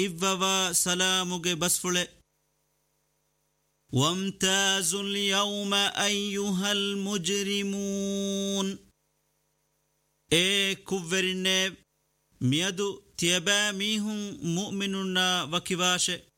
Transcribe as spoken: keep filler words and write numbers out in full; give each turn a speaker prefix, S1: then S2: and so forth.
S1: إفوا سلامك بسفل وامتازوا اليوم أيها المجرمون إيه كفرنب ميادو تيبا ميهم مؤمنون وكباش